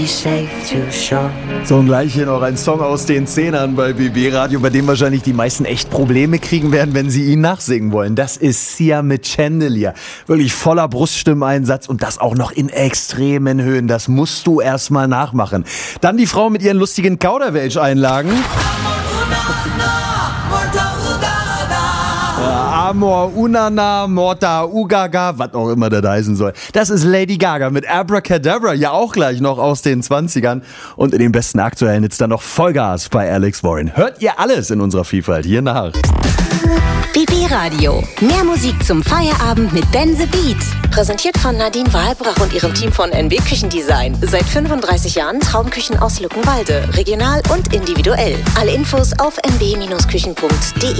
So, und gleich hier noch ein Song aus den 10ern bei BB Radio, bei dem wahrscheinlich die meisten echt Probleme kriegen werden, wenn sie ihn nachsingen wollen. Das ist Sia mit Chandelier. Wirklich voller Bruststimmeinsatz und das auch noch in extremen Höhen. Das musst du erstmal nachmachen. Dann die Frau mit ihren lustigen Kauderwelsch-Einlagen. Amor, Unana, Morta, Ugaga, was auch immer das heißen soll. Das ist Lady Gaga mit Abracadabra, ja auch gleich noch aus den 20ern. Und in den besten aktuellen Hits dann noch Vollgas bei Alex Warren. Hört ihr alles in unserer Vielfalt hier nach. BB Radio. Mehr Musik zum Feierabend mit Ben the Beat. Präsentiert von Nadine Wahlbrach und ihrem Team von NW Küchendesign. Seit 35 Jahren Traumküchen aus Luckenwalde. Regional und individuell. Alle Infos auf nb-küchen.de.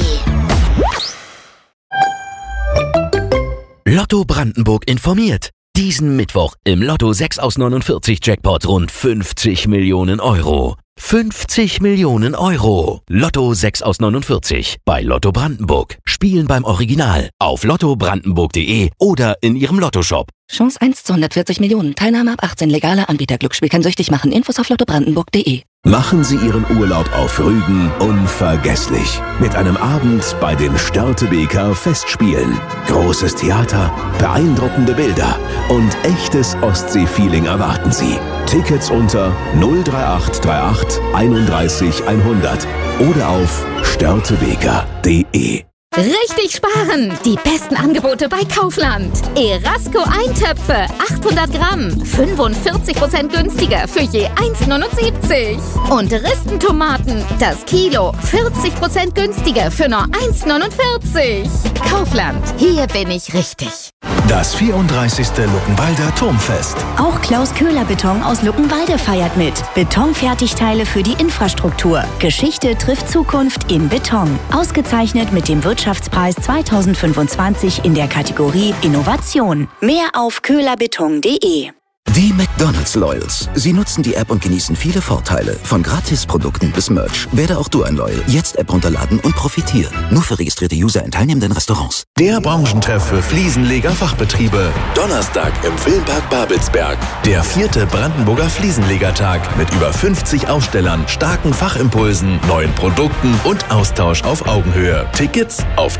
Lotto Brandenburg informiert. Diesen Mittwoch im Lotto 6 aus 49 Jackpot rund 50 Millionen Euro. 50 Millionen Euro. Lotto 6 aus 49 bei Lotto Brandenburg. Spielen beim Original auf lottobrandenburg.de oder in ihrem Lottoshop. Chance 1 zu 140 Millionen. Teilnahme ab 18. Legaler Anbieter. Glücksspiel kann süchtig machen. Infos auf lottobrandenburg.de. Machen Sie Ihren Urlaub auf Rügen unvergesslich. Mit einem Abend bei den Störtebeker Festspielen. Großes Theater, beeindruckende Bilder und echtes Ostsee-Feeling erwarten Sie. Tickets unter 03838 31 100 oder auf störtebeker.de. Richtig sparen! Die besten Angebote bei Kaufland. Erasco Eintöpfe, 800 Gramm, 45% günstiger für je 1,79. Und Ristentomaten, das Kilo, 40% günstiger für nur 1,49. Kaufland, hier bin ich richtig. Das 34. Luckenwalder Turmfest. Auch Klaus Köhler Beton aus Luckenwalde feiert mit. Betonfertigteile für die Infrastruktur. Geschichte trifft Zukunft in Beton. Ausgezeichnet mit dem Wirtschaftspreis 2025 in der Kategorie Innovation. Mehr auf köhlerbeton.de. Die McDonald's Loyals. Sie nutzen die App und genießen viele Vorteile. Von Gratisprodukten bis Merch. Werde auch du ein Loyal. Jetzt App runterladen und profitieren. Nur für registrierte User in teilnehmenden Restaurants. Der Branchentreff für Fliesenleger-Fachbetriebe. Donnerstag im Filmpark Babelsberg. Der 4. Brandenburger Fliesenlegertag mit über 50 Ausstellern, starken Fachimpulsen, neuen Produkten und Austausch auf Augenhöhe. Tickets auf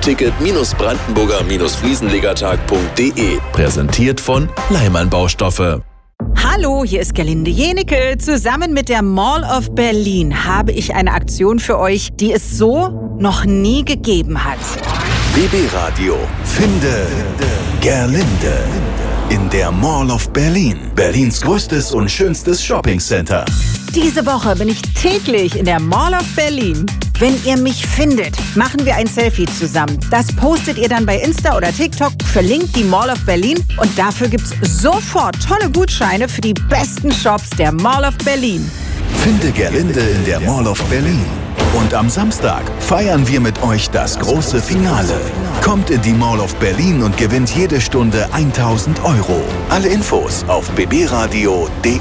ticket-brandenburger-fliesenlegertag.de. Präsentiert von Leimann Baustoffe. Hallo, hier ist Gerlinde Jenecke. Zusammen mit der Mall of Berlin habe ich eine Aktion für euch, die es so noch nie gegeben hat. BB Radio. Finde Gerlinde in der Mall of Berlin. Berlins größtes und schönstes Shoppingcenter. Diese Woche bin ich täglich in der Mall of Berlin. Wenn ihr mich findet, machen wir ein Selfie zusammen. Das postet ihr dann bei Insta oder TikTok, verlinkt die Mall of Berlin und dafür gibt's sofort tolle Gutscheine für die besten Shops der Mall of Berlin. Finde Gerlinde in der Mall of Berlin. Und am Samstag feiern wir mit euch das große Finale. Kommt in die Mall of Berlin und gewinnt jede Stunde 1.000 Euro. Alle Infos auf bbradio.de.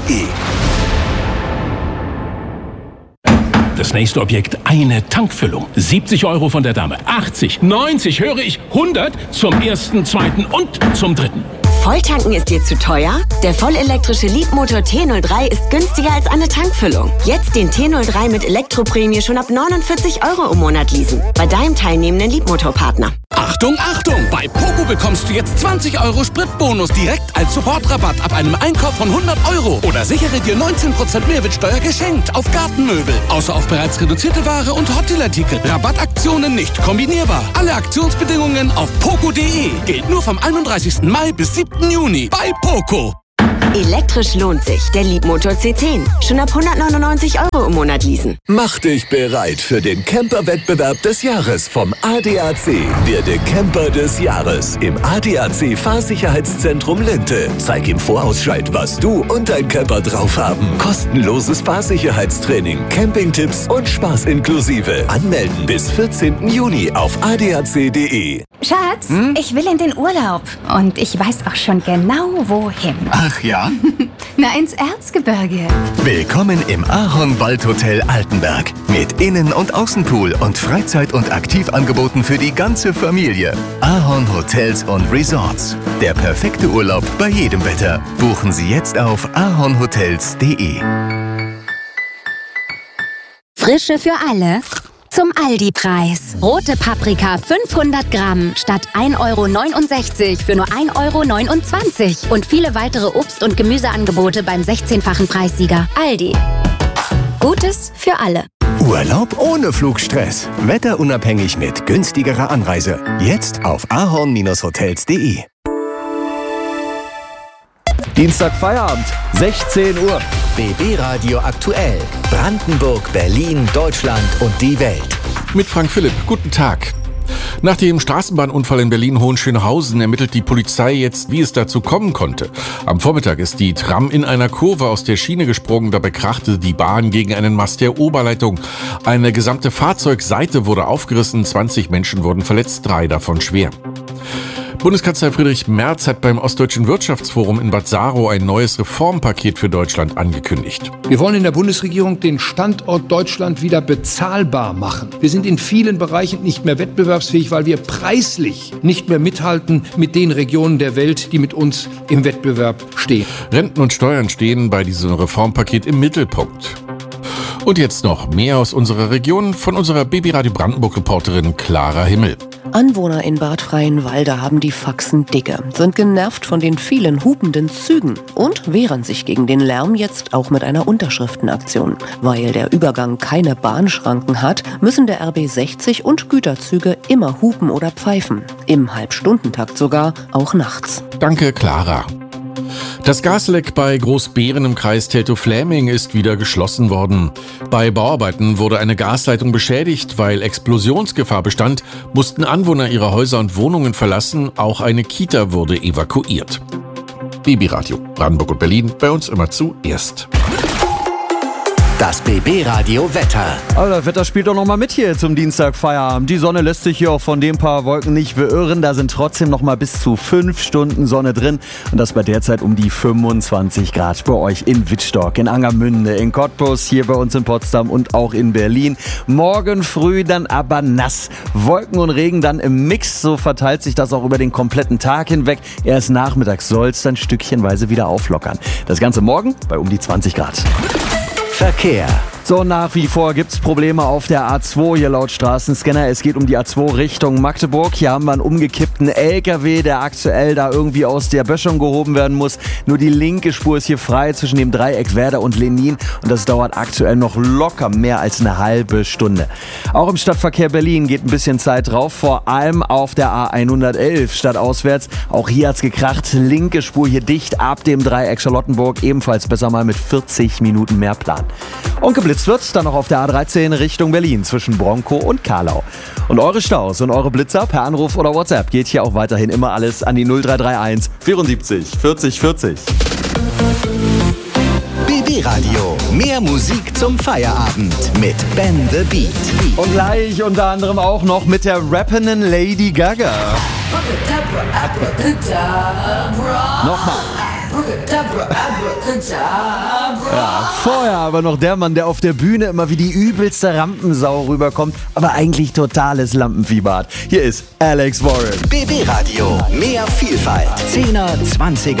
Das nächste Objekt, eine Tankfüllung. 70 Euro von der Dame. 80, 90, höre ich, 100 zum ersten, zweiten und zum dritten. Volltanken ist dir zu teuer? Der vollelektrische Leapmotor T03 ist günstiger als eine Tankfüllung. Jetzt den T03 mit Elektroprämie schon ab 49 Euro im Monat leasen. Bei deinem teilnehmenden Leapmotor-Partner. Achtung, Achtung! Bei Poco bekommst du jetzt 20 Euro Spritbonus direkt als Sofortrabatt ab einem Einkauf von 100 Euro. Oder sichere dir 19% Mehrwertsteuer geschenkt auf Gartenmöbel. Außer auf bereits reduzierte Ware und Hotdeal-Artikel. Rabattaktionen nicht kombinierbar. Alle Aktionsbedingungen auf poco.de. Gilt nur vom 31. Mai bis 7. Juni bei Poco. Elektrisch lohnt sich. Der Leapmotor C10. Schon ab 199 Euro im Monat leasen. Mach dich bereit für den Camper-Wettbewerb des Jahres vom ADAC. Werde Camper des Jahres im ADAC Fahrsicherheitszentrum Linte. Zeig im Vorausscheid, was du und dein Camper drauf haben. Kostenloses Fahrsicherheitstraining, Campingtipps und Spaß inklusive. Anmelden bis 14. Juni auf adac.de. Schatz, ich will in den Urlaub. Und ich weiß auch schon genau, wohin. Ach ja? Na, ins Erzgebirge. Willkommen im Ahorn Waldhotel Altenberg. Mit Innen- und Außenpool und Freizeit- und Aktivangeboten für die ganze Familie. Ahorn Hotels und Resorts. Der perfekte Urlaub bei jedem Wetter. Buchen Sie jetzt auf ahornhotels.de. Frische für alle. Zum Aldi-Preis. Rote Paprika 500 Gramm statt 1,69 € für nur 1,29 € und viele weitere Obst- und Gemüseangebote beim 16-fachen Preissieger. Aldi. Gutes für alle. Urlaub ohne Flugstress. Wetterunabhängig mit günstigerer Anreise. Jetzt auf ahorn-hotels.de. Dienstag Feierabend, 16 Uhr. BB Radio aktuell. Brandenburg, Berlin, Deutschland und die Welt. Mit Frank Philipp. Guten Tag. Nach dem Straßenbahnunfall in Berlin-Hohenschönhausen ermittelt die Polizei jetzt, wie es dazu kommen konnte. Am Vormittag ist die Tram in einer Kurve aus der Schiene gesprungen. Dabei krachte die Bahn gegen einen Mast der Oberleitung. Eine gesamte Fahrzeugseite wurde aufgerissen. 20 Menschen wurden verletzt, 3 davon schwer. Bundeskanzler Friedrich Merz hat beim Ostdeutschen Wirtschaftsforum in Bad Saro ein neues Reformpaket für Deutschland angekündigt. Wir wollen in der Bundesregierung den Standort Deutschland wieder bezahlbar machen. Wir sind in vielen Bereichen nicht mehr wettbewerbsfähig, weil wir preislich nicht mehr mithalten mit den Regionen der Welt, die mit uns im Wettbewerb stehen. Renten und Steuern stehen bei diesem Reformpaket im Mittelpunkt. Und jetzt noch mehr aus unserer Region von unserer BB Radio Brandenburg-Reporterin Clara Himmel. Anwohner in Bad Freienwalde haben die Faxen dicke, sind genervt von den vielen hupenden Zügen und wehren sich gegen den Lärm jetzt auch mit einer Unterschriftenaktion. Weil der Übergang keine Bahnschranken hat, müssen der RB 60 und Güterzüge immer hupen oder pfeifen. Im Halbstundentakt sogar, auch nachts. Danke, Clara. Das Gasleck bei Großbeeren im Kreis Teltow-Fläming ist wieder geschlossen worden. Bei Bauarbeiten wurde eine Gasleitung beschädigt. Weil Explosionsgefahr bestand, mussten Anwohner ihre Häuser und Wohnungen verlassen. Auch eine Kita wurde evakuiert. BB Radio Brandenburg und Berlin, bei uns immer zuerst. Das BB Radio Wetter. Aber das Wetter spielt doch noch mal mit hier zum Dienstag Feierabend. Die Sonne lässt sich hier auch von den paar Wolken nicht beirren. Da sind trotzdem noch mal bis zu 5 Stunden Sonne drin. Und das bei derzeit um die 25 Grad bei euch in Wittstock, in Angermünde, in Cottbus, hier bei uns in Potsdam und auch in Berlin. Morgen früh dann aber nass. Wolken und Regen dann im Mix. So verteilt sich das auch über den kompletten Tag hinweg. Erst nachmittags soll es dann stückchenweise wieder auflockern. Das Ganze morgen bei um die 20 Grad. Verkehr. So, nach wie vor gibt's Probleme auf der A2 hier laut Straßenscanner. Es geht um die A2 Richtung Magdeburg. Hier haben wir einen umgekippten LKW, der aktuell da irgendwie aus der Böschung gehoben werden muss. Nur die linke Spur ist hier frei zwischen dem Dreieck Werder und Lenin. Und das dauert aktuell noch locker mehr als eine halbe Stunde. Auch im Stadtverkehr Berlin geht ein bisschen Zeit drauf. Vor allem auf der A111 stadtauswärts. Auch hier hat's gekracht. Linke Spur hier dicht ab dem Dreieck Charlottenburg. Ebenfalls besser mal mit 40 Minuten mehr Plan. Und geblitzt wird dann noch auf der A13 Richtung Berlin zwischen Bronkow und Karlau. Und eure Staus und eure Blitzer per Anruf oder WhatsApp geht hier auch weiterhin immer alles an die 0331 74 40 40. BB Radio. Mehr Musik zum Feierabend mit Ben the Beat. Und gleich unter anderem auch noch mit der rappenden Lady Gaga. Nochmal. Ja, vorher aber noch der Mann, der auf der Bühne immer wie die übelste Rampensau rüberkommt, aber eigentlich totales Lampenfieber hat. Hier ist Alex Warren. BB Radio, mehr Vielfalt. 10er, 20er